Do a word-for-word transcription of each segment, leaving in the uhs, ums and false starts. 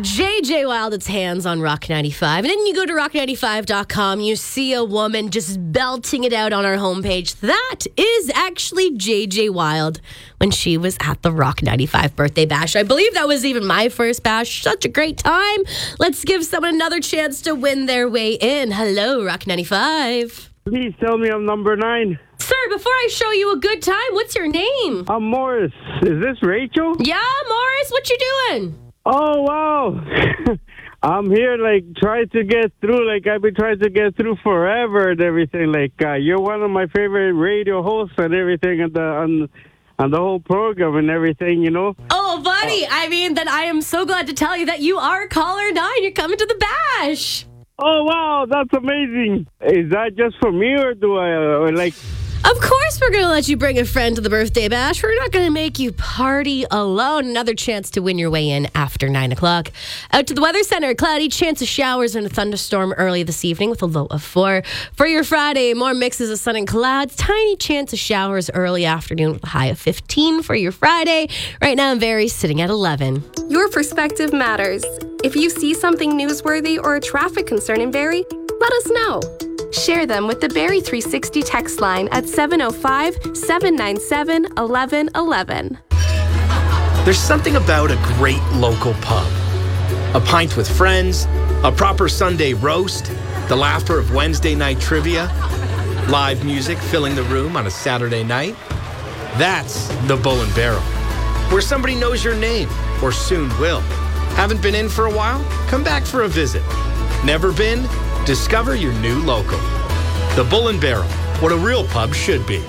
J J Wild, it's Hands on Rock ninety-five. And then you go to rock ninety-five dot com, you see a woman just belting it out on our homepage. That is actually J J Wild when she was at the Rock ninety-five birthday bash. I believe that was even my first bash. Such a great time. Let's give someone another chance to win their way in. Hello, Rock ninety-five. Please tell me I'm number nine. Sir, before I show you a good time, what's your name? I'm Morris. Is this Rachel? Yeah, Morris, what you doing? Oh, wow. I'm here, like, trying to get through. Like, I've been trying to get through forever and everything. Like, uh, you're one of my favorite radio hosts and everything on the, on, on the whole program and everything, you know? Oh, buddy, I mean, then I am so glad to tell you that you are caller nine. You're coming to the bash. Oh, wow, that's amazing. Is that just for me or do I, or like... Of course we're going to let you bring a friend to the birthday bash. We're not going to make you party alone. Another chance to win your way in after nine o'clock. Out to the Weather Center. Cloudy, chance of showers and a thunderstorm early this evening with a low of four. For your Friday, more mixes of sun and clouds. Tiny chance of showers early afternoon with a high of fifteen for your Friday. Right now in Barrie, sitting at eleven. Your perspective matters. If you see something newsworthy or a traffic concern in Barrie, let us know. Share them with the Barrie three sixty text line at seven oh five, seven nine seven, one one one one. There's something about a great local pub. A pint with friends, a proper Sunday roast, the laughter of Wednesday night trivia, live music filling the room on a Saturday night. That's the Bull and Barrel, where somebody knows your name, or soon will. Haven't been in for a while? Come back for a visit. Never been? Discover your new local. The Bull and Barrel, what a real pub should be.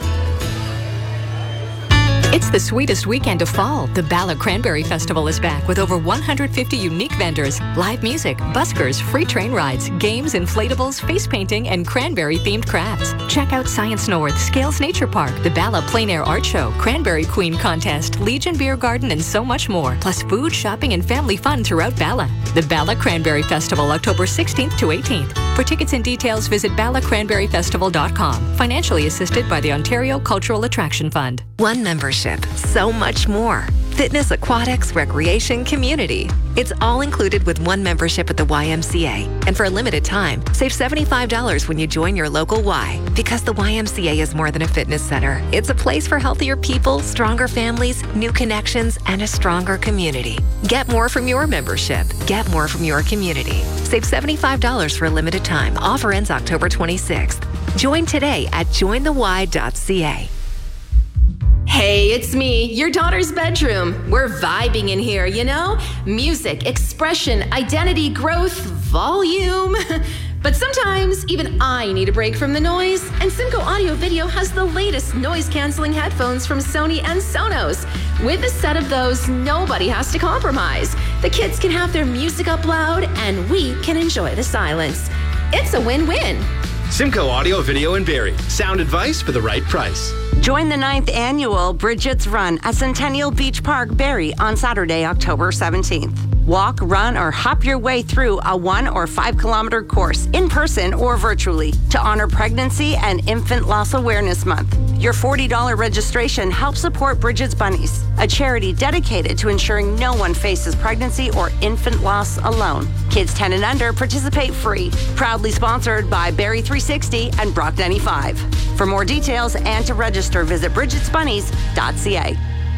It's the sweetest weekend of fall. The Bala Cranberry Festival is back with over one hundred fifty unique vendors, live music, buskers, free train rides, games, inflatables, face painting, and cranberry-themed crafts. Check out Science North, Scales Nature Park, the Bala Plein Air Art Show, Cranberry Queen Contest, Legion Beer Garden, and so much more. Plus food, shopping, and family fun throughout Bala. The Bala Cranberry Festival, October sixteenth to eighteenth. For tickets and details, visit bala cranberry festival dot com. Financially assisted by the Ontario Cultural Attraction Fund. One membership, so much more. Fitness, aquatics, recreation, community. It's all included with one membership at the Y M C A. And for a limited time, save seventy-five dollars when you join your local Y. Because the Y M C A is more than a fitness center. It's a place for healthier people, stronger families, new connections, and a stronger community. Get more from your membership. Get more from your community. Save seventy-five dollars for a limited time. Offer ends October twenty-sixth. Join today at join the y dot c a. Hey, it's me, your daughter's bedroom. We're vibing in here, you know? Music, expression, identity, growth, volume. But sometimes even I need a break from the noise, and Simcoe Audio Video has the latest noise-canceling headphones from Sony and Sonos. With a set of those, nobody has to compromise. The kids can have their music up loud, and we can enjoy the silence. It's a win-win. Simcoe Audio Video in Barrie. Sound advice for the right price. Join the ninth annual Bridget's Run at Centennial Beach Park, Barrie on Saturday, October seventeenth. Walk, run, or hop your way through a one or five kilometer course in person or virtually to honor Pregnancy and Infant Loss Awareness Month. Your forty dollars registration helps support Bridget's Bunnies, a charity dedicated to ensuring no one faces pregnancy or infant loss alone. Kids ten and under participate free. Proudly sponsored by Barrie three sixty and Brock ninety-five. For more details and to register, visit bridgets bunnies dot c a.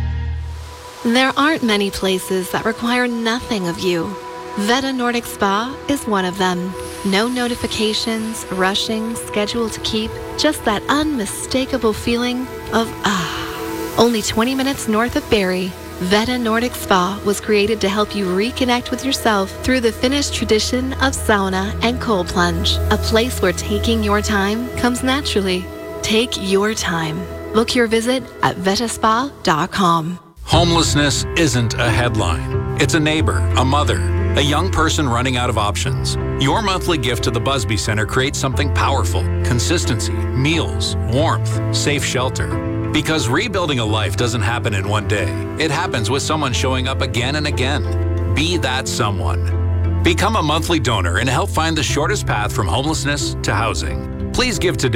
There aren't many places that require nothing of you. Veta Nordic Spa is one of them. No notifications, rushing, schedule to keep, just that unmistakable feeling of ah. Only twenty minutes north of Barrie, Veta Nordic Spa was created to help you reconnect with yourself through the Finnish tradition of sauna and cold plunge. A place where taking your time comes naturally. Take your time. Book your visit at veta spa dot com. Homelessness isn't a headline. It's a neighbor, a mother, a young person running out of options. Your monthly gift to the Busby Center creates something powerful: consistency, meals, warmth, safe shelter. Because rebuilding a life doesn't happen in one day. It happens with someone showing up again and again. Be that someone. Become a monthly donor and help find the shortest path from homelessness to housing. Please give today.